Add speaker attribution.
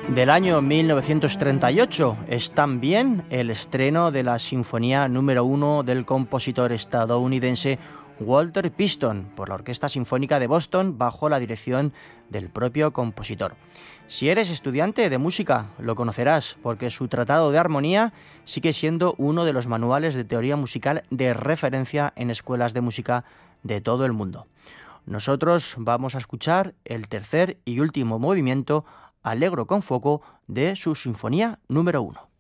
Speaker 1: Del año 1938 es también el estreno de la Sinfonía número 1 del compositor estadounidense Walter Piston por la Orquesta Sinfónica de Boston bajo la dirección del propio compositor. Si eres estudiante de música, lo conocerás porque su Tratado de Armonía sigue siendo uno de los manuales de teoría musical de referencia en escuelas de música de todo el mundo. Nosotros vamos a escuchar el tercer y último movimiento Allegro con fuoco de su Sinfonía número 1.